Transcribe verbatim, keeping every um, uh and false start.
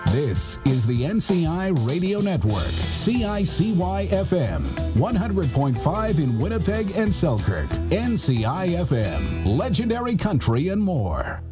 This is the N C I Radio Network, C I C Y F M, one hundred point five in Winnipeg and Selkirk, N C I F M, legendary country and more.